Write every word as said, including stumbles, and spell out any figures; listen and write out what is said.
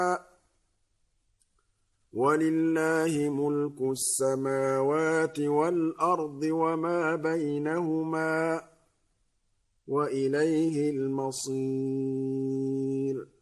ولله ملك السماوات والأرض وما بينهما وإليه المصير